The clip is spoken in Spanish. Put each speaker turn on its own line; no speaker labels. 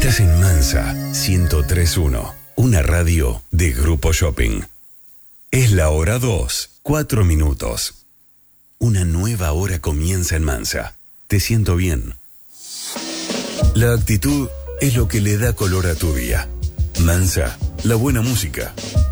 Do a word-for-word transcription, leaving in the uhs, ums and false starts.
Estás en Mansa ciento tres punto uno, una radio de Grupo Shopping. Es la hora dos, cuatro minutos. Una nueva hora comienza en Mansa. Te siento bien. La actitud es lo que le da color a tu día. Mansa, la buena música.